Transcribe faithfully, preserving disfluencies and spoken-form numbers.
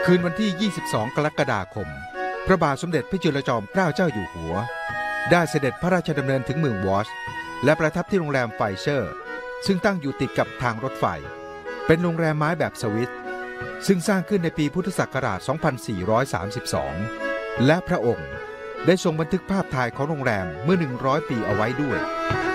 คืนวันที่ ยี่สิบสอง กรกฎาคม พระบาทสมเด็จพระจุลจอมเกล้าเจ้าอยู่หัวได้เสด็จพระราชดำเนินถึงเมืองวอชและประทับที่โรงแรมไฟเชอร์ซึ่งตั้งอยู่ติดกับทางรถไฟเป็นโรงแรมไม้แบบสวิสซึ่งสร้างขึ้นในปีพุทธศักราช สองพันสี่ร้อยสามสิบสอง และพระองค์ได้ทรงบันทึกภาพถ่ายของโรงแรมเมื่อ หนึ่งร้อย ปีเอาไว้ด้วย